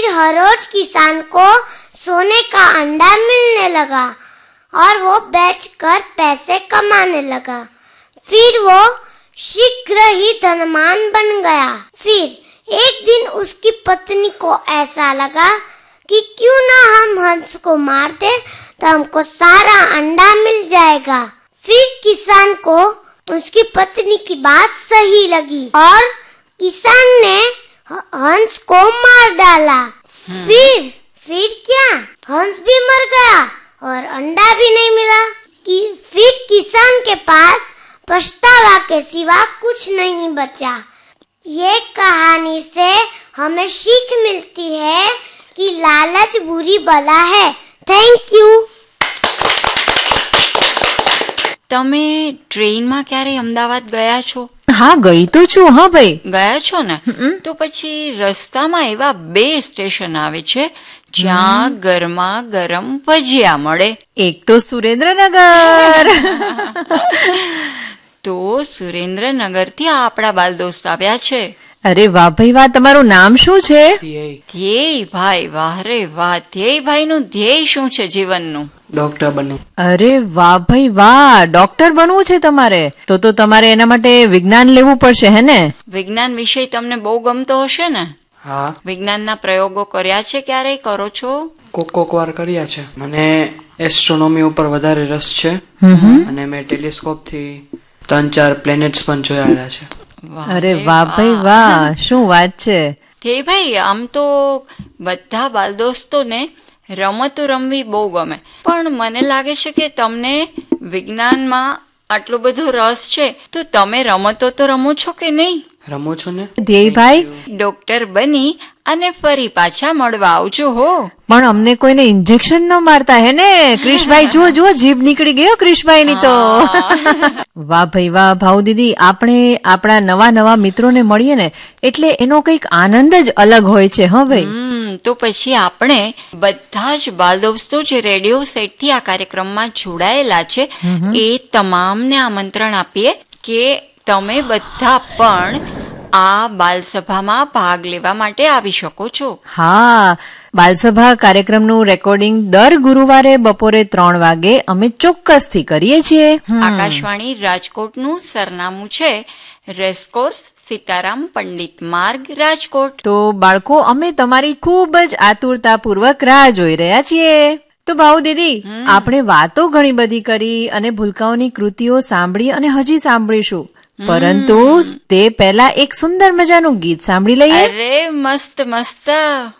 हर रोज किसान को सोने का अंडा मिलने लगा और वो बेचकर पैसे कमाने लगा। फिर वो शीघ्र ही धनवान बन गया। फिर एक दिन उसकी पत्नी को ऐसा लगा कि क्यों ना हम हंस को मार दे तो हमको सारा अंडा मिल जाएगा। फिर किसान को उसकी पत्नी की बात सही लगी और किसान ने हंस को मार डाला। फिर क्या, हंस भी मर गया और अंडा भी नहीं मिला। फिर किसान के पास पछतावा के सिवा कुछ नहीं बचा। ये कहानी से हमें सीख मिलती है कि लालच बुरी बला है। Thank you. તમે ટ્રેનમાં ક્યારે અમદાવાદ ગયા છો? હા, ગઈ તો છું. હા ભાઈ, ગયા છો ને? તો પછી રસ્તામાં એવા 2 સ્ટેશન આવે છે જ્યાં ગરમા ગરમ ભજીયા મળે. એક તો સુરેન્દ્રનગર. તો સુરેન્દ્રનગરથી આપણા બાલ દોસ્ત આવ્યા છે. અરે વાહ ભાઈ વાહ, તમારું નામ શું છે? ધ્યેય ભાઈ. વાહ રે વાહ. ધ્યેય ભાઈ નું ધ્યેય શું છે જીવનનું? ડોક્ટર બનવું. અરે વાહ ભાઈ વાહ, ડોક્ટર બનવું છે તમારે? તો તમારે એના માટે વિજ્ઞાન લેવું પડશે, હે ને? વિજ્ઞાન વિષય તમને બહુ ગમતો હશે ને? હા. વિજ્ઞાનના પ્રયોગો કર્યા છે ક્યારેય? કરો છો? કોક વાર કર્યા છે. મને એસ્ટ્રોનોમી ઉપર વધારે રસ છે અને મેં ટેલિસ્કોપ થી 3-4 પ્લેનેટ્સ પણ જોયેલા છે. અરે વાહ ભાઈ વાહ, શું વાત છે. કે ભાઈ, આમ તો બધા બાલ દોસ્તોને રમતો રમવી બહુ ગમે, પણ મને લાગે છે કે તમને વિજ્ઞાનમાં આટલો બધો રસ છે તો તમે રમતો તો રમો છો કે નહીં? રમો છો ને ધ્યેયભાઈ. ડોક્ટર બની અને ફરી પાછા મળવા આવજો હો. પણ અમને કોઈને ઇન્જેક્શન ન મારતા, હે ને ક્રિશભાઈ? જુઓ જીભ નીકળી ગયો ક્રિશભાઈ ની તો. વાહ ભાઈ વાહ. ભાવ દીદી, આપણે આપણા નવા મિત્રોને મળીએ ને એટલે એનો કઈક આનંદ જ અલગ હોય છે. હા ભાઈ. તો પછી આપણે બધા જ બાલ દોસ્તો જે રેડિયો સેટ થી આ કાર્યક્રમમાં જોડાયેલા છે એ તમામને આમંત્રણ આપીએ કે તમે બધા પણ આ બાલસભામાં ભાગ લેવા માટે આવી શકો છો. હા, બાલસભા કાર્યક્રમનું રેકોર્ડિંગ દર ગુરુવારે બપોરે 3 વાગે અમે ચોક્કસથી કરીએ છીએ. આકાશવાણી રાજકોટનું સરનામું છે રેસકોર્સ સીતારામ પંડિત માર્ગ, રાજકોટ. તો બાળકો, અમે તમારી ખૂબ જ આતુરતાપૂર્વક રાહ જોઈ રહ્યા છીએ. તો ભાઉ દીદી, આપણે વાતો ઘણી બધી કરી અને ભૂલકાઓની કૃતિઓ સાંભળી અને હજી સાંભળીશું, પરંતુ તે પહેલા એક સુંદર મજાનું ગીત સાંભળી લઈએ. અરે મસ્ત.